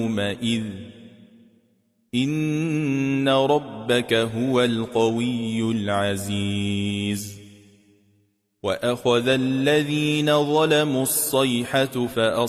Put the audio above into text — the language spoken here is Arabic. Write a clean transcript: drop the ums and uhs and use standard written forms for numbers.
يومئذ إن ربك هو القوي العزيز وأخذ الذين ظلموا الصيحة